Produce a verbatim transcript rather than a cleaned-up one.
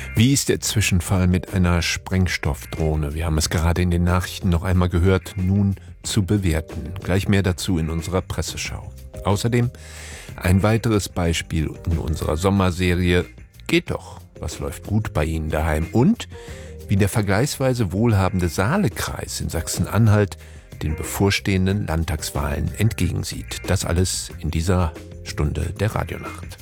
Wie ist der Zwischenfall mit einer Sprengstoffdrohne? Wir haben es gerade in den Nachrichten noch einmal gehört, nun zu bewerten. Gleich mehr dazu in unserer Presseschau. Außerdem ein weiteres Beispiel in unserer Sommerserie Geht doch, was läuft gut bei Ihnen daheim? Und wie der vergleichsweise wohlhabende Saalekreis in Sachsen-Anhalt den bevorstehenden Landtagswahlen entgegensieht. Das alles in dieser Stunde der Radionacht.